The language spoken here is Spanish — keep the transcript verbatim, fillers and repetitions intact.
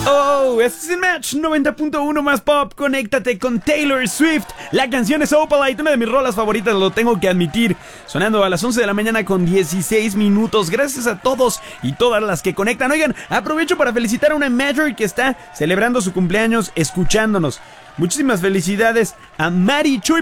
Oh, este es el Match noventa punto uno más pop. Conéctate con Taylor Swift. La canción es Opalite, una de mis rolas favoritas, lo tengo que admitir. Sonando a las once de la mañana con dieciséis minutos. Gracias a todos y todas las que conectan. Oigan, aprovecho para felicitar a una Major que está celebrando su cumpleaños escuchándonos. Muchísimas felicidades a Mari Chuy.